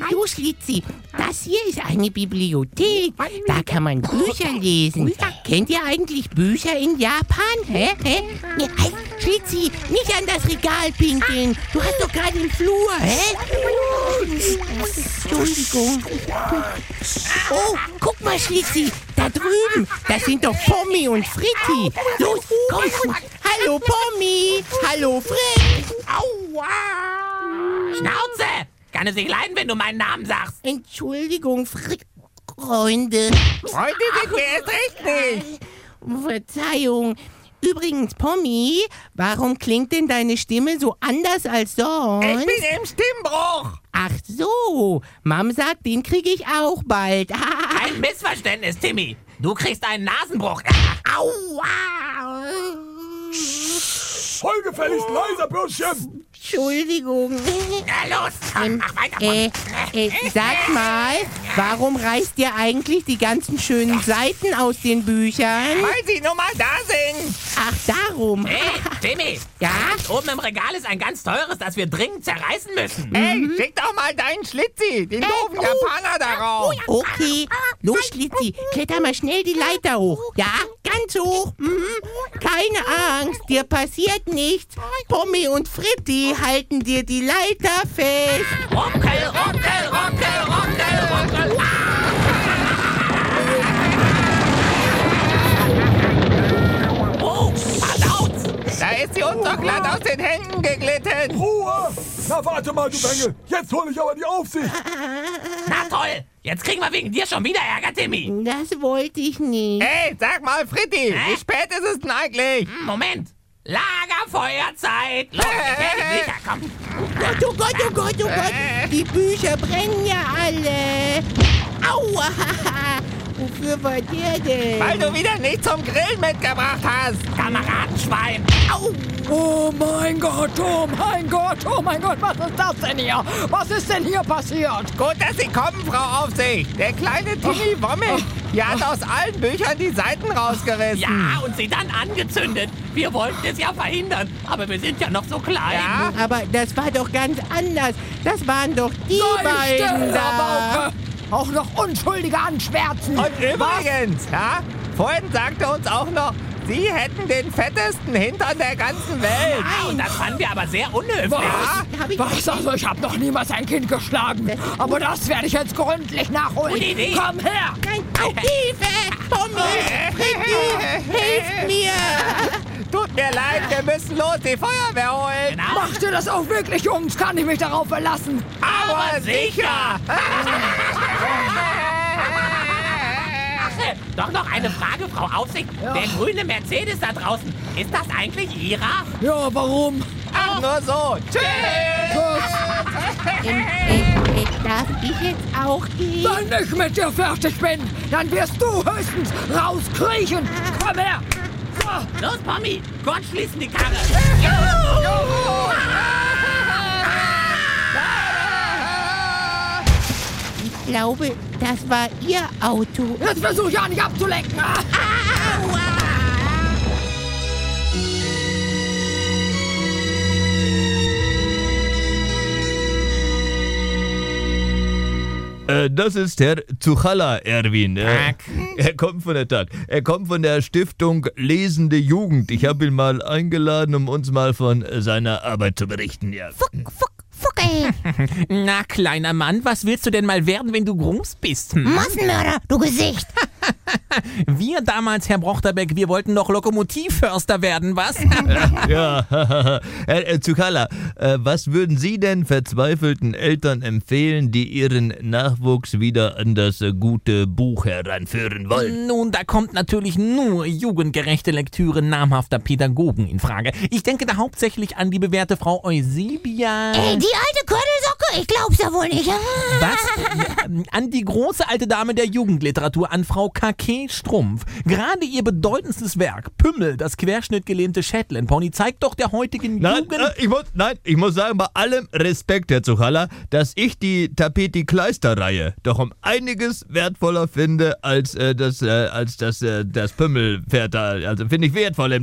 So, Schlitzi, das hier ist eine Bibliothek. Da kann man Bücher lesen. Kennt ihr eigentlich Bücher in Japan? Hä? Nee, halt, Schlitzi, nicht an das Regal pinkeln. Du hast doch gerade im Flur, hä? Entschuldigung. Oh, guck mal, Schlitzi, da drüben. Das sind doch Pommi und Fritti. Los, komm. Hallo, Pommi. Hallo, Fritt. Aua! Schnauze! Kann es nicht leiden, wenn du meinen Namen sagst? Entschuldigung, Freunde. Freunde sind wir erst recht nicht. Verzeihung. Übrigens, Pommi, warum klingt denn deine Stimme so anders als sonst? Ich bin im Stimmbruch. Ach so, Mom sagt, den kriege ich auch bald. Ein Missverständnis, Timmy. Du kriegst einen Nasenbruch. Aua! Voll gefälligst leiser, Bürschchen. Entschuldigung. Na los, mach weiter. Sag mal, warum reißt ihr eigentlich die ganzen schönen Seiten aus den Büchern? Weil sie nun mal da sind. Ach, darum. Hey, Timmy. Ja? Oben im Regal ist ein ganz teures, das wir dringend zerreißen müssen. Hey, schick doch mal deinen Schlitzi, den doofen Japaner darauf. Okay, los Schlitzi, kletter mal schnell die Leiter hoch. Ja, ganz hoch. Keine Angst, dir passiert nichts. Pommi und Fritti halten dir die Leiter fest. Ruckel, ruckel, ruckel, ruckel, ruckel. Oh, verdaut. Da ist sie uns doch glatt aus den Händen geglitten. Ruhe! Na warte mal, du Bengel. Jetzt hol ich aber die Aufsicht. Na toll. Jetzt kriegen wir wegen dir schon wieder Ärger, Timmy. Das wollte ich nicht. Hey, sag mal, Fritti, wie spät ist es denn eigentlich? Moment. Lagerfeuerzeit. Los, die Bücher, komm. Oh Gott, oh Gott, oh Gott. Die Bücher brennen ja alle. Aua. Wofür war der denn? Weil du wieder nicht zum Grillen mitgebracht hast. Kameradenschwein. Au. Oh mein Gott, was ist das denn hier? Was ist denn hier passiert? Gut, dass Sie kommen, Frau Aufsicht. Der kleine Timmy Wommel, der hat aus allen Büchern die Seiten rausgerissen. Ja, und sie dann angezündet. Wir wollten es ja verhindern, aber wir sind ja noch so klein. Ja? Aber das war doch ganz anders. Das waren doch die beiden da. Auch noch Unschuldige anschwärzen. Und übrigens, ja, vorhin sagte uns auch noch, Sie hätten den fettesten Hintern der ganzen Welt. Ah, und das fanden wir aber sehr unhöflich. Was? Also ich habe noch niemals ein Kind geschlagen. Aber das werde ich jetzt gründlich nachholen. Gute Idee. Komm her. Nein, au, Hilfe! Pommi, Fritti, hilft mir! Tut mir leid, wir müssen los die Feuerwehr holen. Genau. Macht ihr das auch wirklich, Jungs? Kann ich mich darauf verlassen? Aber sicher. Doch noch eine Frage, Frau Aufsicht. Ja. Der grüne Mercedes da draußen, ist das eigentlich Ihrer? Ja, warum? Ach, nur so. Tschüss. Darf ich jetzt auch gehen? Wenn ich mit dir fertig bin, dann wirst du höchstens rauskriechen. Komm her. So. Los, Pommi, Gott schließen die Karre. Ich glaube, das war Ihr Auto. Jetzt versuch ja nicht abzulenken. Das ist Herr Zuchalla, Erwin. Tag. Er kommt von der Stiftung Lesende Jugend. Ich habe ihn mal eingeladen, um uns mal von seiner Arbeit zu berichten. Ja. Na, kleiner Mann, was willst du denn mal werden, wenn du groß bist? Massenmörder, du Gesicht. Wir damals, Herr Brochterbeck, wir wollten doch Lokomotivförster werden, was? Ja, Herr Zuchalla, was würden Sie denn verzweifelten Eltern empfehlen, die ihren Nachwuchs wieder an das gute Buch heranführen wollen? Nun, da kommt natürlich nur jugendgerechte Lektüre namhafter Pädagogen in Frage. Ich denke da hauptsächlich an die bewährte Frau Eusebia. Die alte Körnelsocke, ich glaub's ja wohl nicht. Was? An die große alte Dame der Jugendliteratur, an Frau K.K. Strumpf. Gerade ihr bedeutendstes Werk, Pümmel, das querschnittgelähmte Shetland-Pony, zeigt doch der heutigen Jugend... Ich muss sagen, bei allem Respekt, Herr Zuchalla, dass ich die Tapeti Kleister-Reihe doch um einiges wertvoller finde als das Pümmelpferd da. Also finde ich wertvoll.